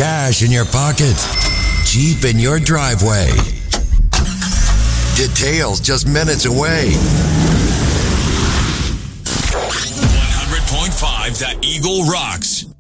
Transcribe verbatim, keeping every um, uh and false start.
Cash in your pocket. Jeep in your driveway. Details just minutes away. one hundred point five The Eagle rocks.